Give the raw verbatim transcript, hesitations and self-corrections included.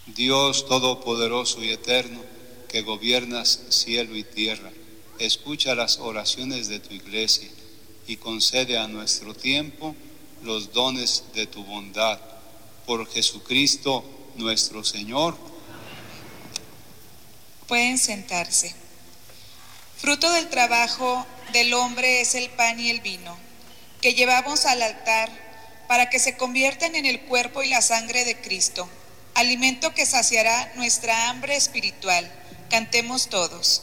Dios todopoderoso y eterno, que gobiernas cielo y tierra, escucha las oraciones de tu iglesia y concede a nuestro tiempo los dones de tu bondad. Por Jesucristo nuestro Señor. Pueden sentarse. Fruto del trabajo del hombre es el pan y el vino, que llevamos al altar para que se conviertan en el cuerpo y la sangre de Cristo, alimento que saciará nuestra hambre espiritual. Cantemos todos.